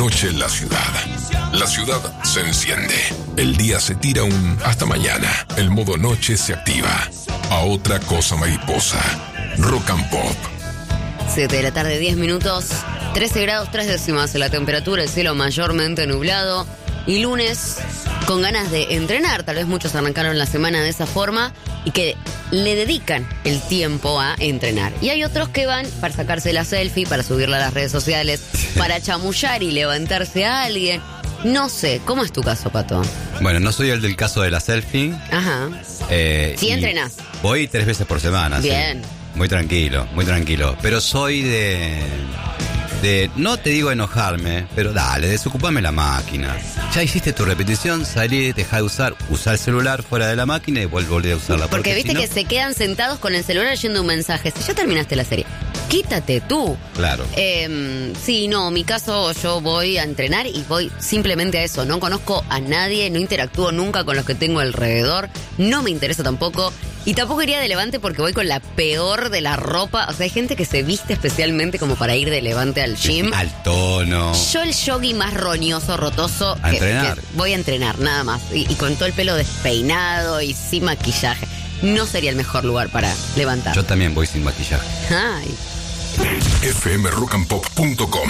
noche en la ciudad. La ciudad se enciende. El día se tira un hasta mañana. El modo noche se activa. A otra cosa mariposa. Rock and Pop. 7 de la tarde, 10 minutos. 13 grados 3 décimas la temperatura. El cielo mayormente nublado. Y lunes con ganas de entrenar. Tal vez muchos arrancaron la semana de esa forma y que le dedican el tiempo a entrenar. Y hay otros que van para sacarse la selfie, para subirla a las redes sociales, para chamullar y levantarse a alguien. No sé, ¿cómo es tu caso, Pato? Bueno, no soy el del caso de la selfie. Ajá. Sí entrenás. Voy 3 veces por semana. Bien. Sí. Muy tranquilo, muy tranquilo. Pero soy de no te digo enojarme, pero dale, desocupame la máquina. Ya hiciste tu repetición, salí, dejá de usar el celular fuera de la máquina y volví a usarla. Porque viste que se quedan sentados con el celular leyendo un mensaje. Si ya terminaste la serie, quítate tú. Claro. Sí, no, mi caso yo voy a entrenar y voy simplemente a eso. No conozco a nadie, no interactúo nunca con los que tengo alrededor. No me interesa tampoco. Y tampoco iría de Levante porque voy con la peor de la ropa. O sea, hay gente que se viste especialmente como para ir de Levante al gym. Al tono. Yo el yogi más roñoso, rotoso. A entrenar. Que voy a entrenar, nada más. Y con todo el pelo despeinado y sin maquillaje. No sería el mejor lugar para levantar. Yo también voy sin maquillaje. Ay. fmrockandpop.com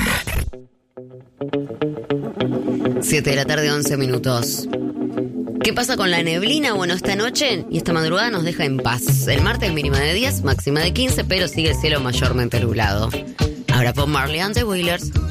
7 de la tarde, 11 minutos. ¿Qué pasa con la neblina? Bueno, esta noche y esta madrugada nos deja en paz. El martes mínima de 10, máxima de 15, pero sigue el cielo mayormente nublado. Ahora Bob Marley and the Wailers.